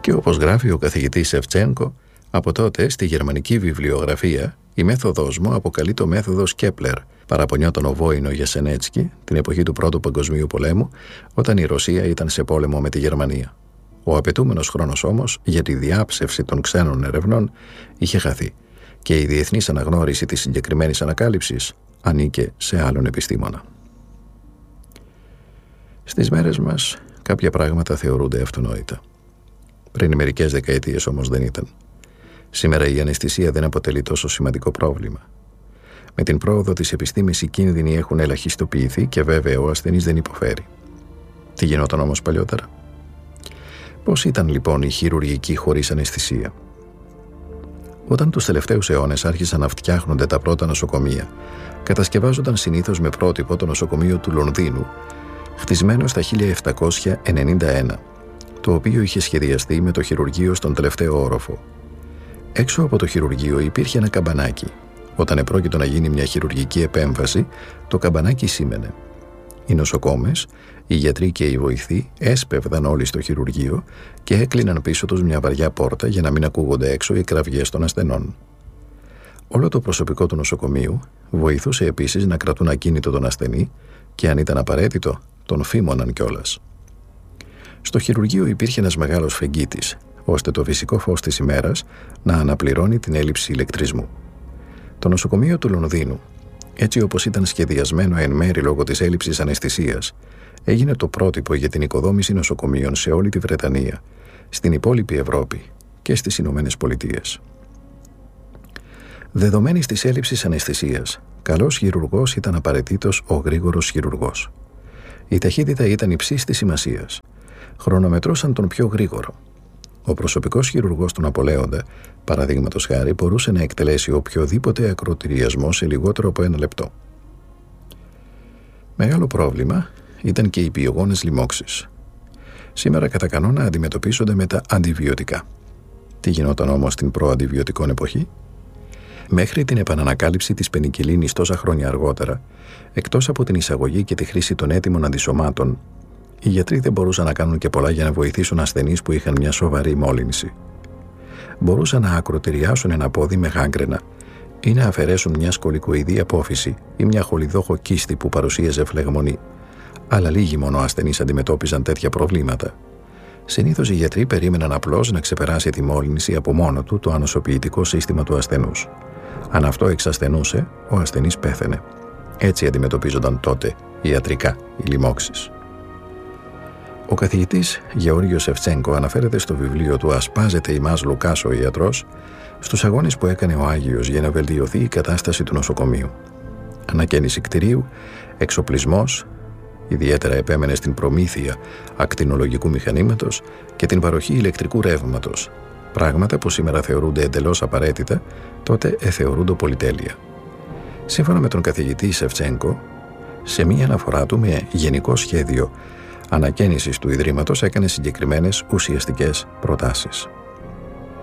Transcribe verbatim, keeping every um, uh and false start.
Και όπως γράφει ο καθηγητής Σεφτσένκο, από τότε στη γερμανική βιβλιογραφία η μέθοδός μου αποκαλεί το μέθοδος Κέπλερ. Παραπονιόταν ο Βόινο Γιασενέτσκι την εποχή του Πρώτου Παγκοσμίου Πολέμου, όταν η Ρωσία ήταν σε πόλεμο με τη Γερμανία. Ο απαιτούμενος χρόνος όμως για τη διάψευση των ξένων ερευνών είχε χαθεί και η διεθνής αναγνώριση της συγκεκριμένης ανακάλυψης ανήκε σε άλλον επιστήμονα. Στις μέρες μας κάποια πράγματα θεωρούνται αυτονόητα. Πριν μερικές δεκαετίες όμως δεν ήταν. Σήμερα η αναισθησία δεν αποτελεί τόσο σημαντικό πρόβλημα. Με την πρόοδο της επιστήμης οι κίνδυνοι έχουν ελαχιστοποιηθεί και βέβαια ο ασθενής δεν υποφέρει. Τι γινόταν όμως παλιότερα? Πώς ήταν λοιπόν η χειρουργική χωρίς αναισθησία? Όταν τους τελευταίους αιώνες άρχισαν να φτιάχνονται τα πρώτα νοσοκομεία, κατασκευάζονταν συνήθως με πρότυπο το νοσοκομείο του Λονδίνου, χτισμένο στα χίλια επτακόσια ενενήντα ένα, το οποίο είχε σχεδιαστεί με το χειρουργείο στον τελευταίο όροφο. Έξω από το χειρουργείο υπήρχε ένα καμπανάκι. Όταν επρόκειτο να γίνει μια χειρουργική επέμβαση, το καμπανάκι σήμαινε. Οι νοσοκόμες, οι γιατροί και οι βοηθοί έσπευδαν όλοι στο χειρουργείο και έκλειναν πίσω τους μια βαριά πόρτα για να μην ακούγονται έξω οι κραυγές των ασθενών. Όλο το προσωπικό του νοσοκομείου βοηθούσε επίσης να κρατούν ακίνητο τον ασθενή και αν ήταν απαραίτητο, τον φήμωναν κιόλας. Στο χειρουργείο υπήρχε ένας μεγάλος φεγγίτης, ώστε το φυσικό φως της ημέρας να αναπληρώνει την έλλειψη ηλεκτρισμού. Το νοσοκομείο του Λονδίνου, έτσι όπως ήταν σχεδιασμένο εν μέρη λόγω της έλλειψης αναισθησίας, έγινε το πρότυπο για την οικοδόμηση νοσοκομείων σε όλη τη Βρετανία, στην υπόλοιπη Ευρώπη και στις Ηνωμένες Πολιτείες. Δεδομένης της έλλειψης αναισθησίας, καλός χειρουργός ήταν απαραίτητος ο γρήγορος χειρουργός. Η ταχύτητα ήταν υψής της σημασίας. Χρονομετρούσαν τον πιο γρήγορο. Ο προσωπικός χειρουργός του Ναπολέοντα, παραδείγματος χάρη, μπορούσε να εκτελέσει οποιοδήποτε ακροτηριασμό σε λιγότερο από ένα λεπτό. Μεγάλο πρόβλημα ήταν και οι πιογόνες λοιμώξεις. Σήμερα κατά κανόνα αντιμετωπίζονται με τα αντιβιωτικά. Τι γινόταν όμως στην προαντιβιωτικών εποχή? Μέχρι την επανανακάλυψη της πενικυλίνης τόσα χρόνια αργότερα, εκτός από την εισαγωγή και τη χρήση των έτοιμων αντισωμάτων, οι γιατροί δεν μπορούσαν να κάνουν και πολλά για να βοηθήσουν ασθενείς που είχαν μια σοβαρή μόλυνση. Μπορούσαν να ακροτηριάσουν ένα πόδι με γάγκρενα ή να αφαιρέσουν μια σκολικοειδή απόφυση ή μια χολιδόχο κίστη που παρουσίαζε φλεγμονή. Αλλά λίγοι μόνο ασθενείς αντιμετώπιζαν τέτοια προβλήματα. Συνήθως οι γιατροί περίμεναν απλώς να ξεπεράσει τη μόλυνση από μόνο του το ανοσοποιητικό σύστημα του ασθενούς. Αν αυτό εξασθενούσε, ο ασθενής πέθαινε. Έτσι αντιμετωπίζονταν τότε ιατρικά οι λοιμώξεις. Ο καθηγητής Γεώργιος Σεφτσένκο αναφέρεται στο βιβλίο του «Ασπάζεται ημάς Λουκάς ο ιατρός» στους αγώνες που έκανε ο Άγιος για να βελτιωθεί η κατάσταση του νοσοκομείου. Ανακαίνιση κτηρίου, εξοπλισμός, ιδιαίτερα επέμενε στην προμήθεια ακτινολογικού μηχανήματος και την παροχή ηλεκτρικού ρεύματος. Πράγματα που σήμερα θεωρούνται εντελώς απαραίτητα, τότε εθεωρούνται πολυτέλεια. Σύμφωνα με τον καθηγητή Σεφτσένκο, σε μία αναφορά του με γενικό σχέδιο ανακαίνισης του Ιδρύματος έκανε συγκεκριμένες ουσιαστικές προτάσεις.